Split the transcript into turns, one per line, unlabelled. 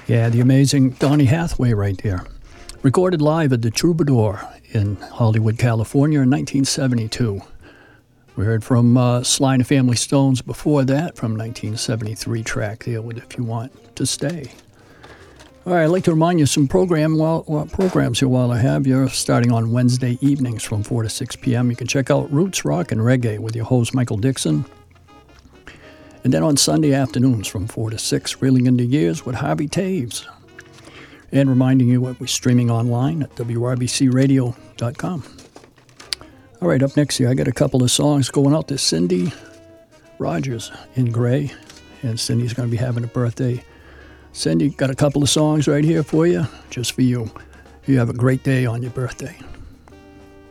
Yeah, the amazing Donny Hathaway right there. Recorded live at the Troubadour in Hollywood, California in 1972. We heard from Sly and the Family Stones before that from 1973 track there with If You Want to Stay. All right, I'd like to remind you some programs here while I have you, starting on Wednesday evenings from 4 to 6 p.m. You can check out Roots, Rock, and Reggae with your host, Michael Dixon. And then on Sunday afternoons from 4 to 6, Reeling in the Years with Harvey Taves. And reminding you what we're streaming online at wrbcradio.com. All right, up next here, I got a couple of songs going out to Cindy Rogers in Gray. And Cindy's going to be having a birthday. Cindy, got a couple of songs right here for you, just for you. You have a great day on your birthday.